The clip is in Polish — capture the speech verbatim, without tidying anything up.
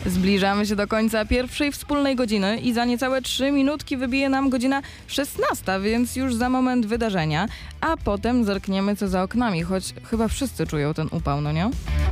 Zbliżamy się do końca pierwszej wspólnej godziny i za niecałe trzy minutki wybije nam godzina szesnasta, więc już za moment wydarzenia, a potem zerkniemy co za oknami, choć chyba wszyscy czują ten upał, no nie?